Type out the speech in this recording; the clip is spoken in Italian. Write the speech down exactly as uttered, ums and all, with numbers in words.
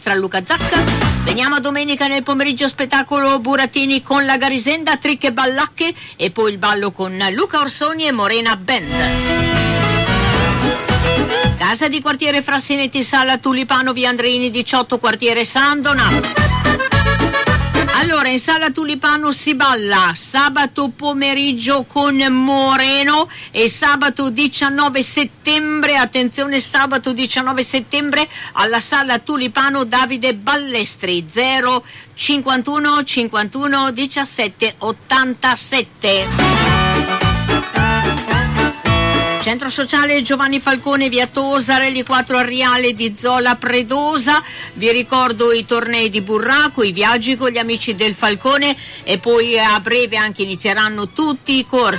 Tra Luca Zacca. Veniamo a domenica nel pomeriggio, spettacolo Burattini con la Garisenda, Trick e Ballacche, e poi il ballo con Luca Orsoni e Morena Band. Casa di quartiere Frassinetti, sala Tulipano, via Andreini diciotto, quartiere Sandona. Allora, in sala Tulipano si balla sabato pomeriggio con Moreno e sabato diciannove settembre, attenzione, sabato diciannove settembre alla sala Tulipano Davide Ballestri, zero cinquantuno cinquantuno diciassette ottantasette. Centro sociale Giovanni Falcone, via Tosarelli quattro, Ariale di Zola Predosa. Vi ricordo i tornei di burraco, i viaggi con gli amici del Falcone, e poi a breve anche inizieranno tutti i corsi